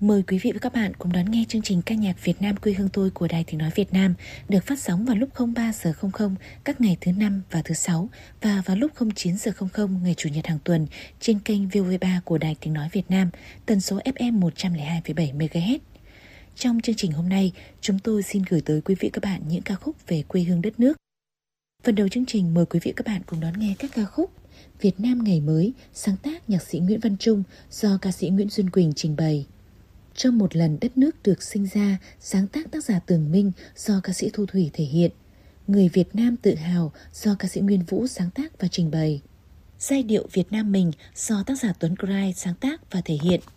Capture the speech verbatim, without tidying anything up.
Mời quý vị và các bạn cùng đón nghe chương trình ca nhạc Việt Nam quê hương tôi của Đài Tiếng nói Việt Nam được phát sóng vào lúc không ba giờ không không các ngày thứ năm và thứ sáu và vào lúc không chín giờ không không ngày chủ nhật hàng tuần trên kênh vê o vê ba của Đài Tiếng nói Việt Nam, tần số ép em một trăm lẻ hai phẩy bảy mê ga héc. Trong chương trình hôm nay, chúng tôi xin gửi tới quý vị và các bạn những ca khúc về quê hương đất nước. Phần đầu chương trình mời quý vị và các bạn cùng đón nghe các ca khúc Việt Nam ngày mới, sáng tác nhạc sĩ Nguyễn Văn Trung do ca sĩ Nguyễn Xuân Quỳnh trình bày. Trong một lần đất nước được sinh ra, sáng tác tác giả Tường Minh do ca sĩ Thu Thủy thể hiện. Người Việt Nam tự hào do ca sĩ Nguyên Vũ sáng tác và trình bày. Giai điệu Việt Nam mình do tác giả Tuấn Cray sáng tác và thể hiện.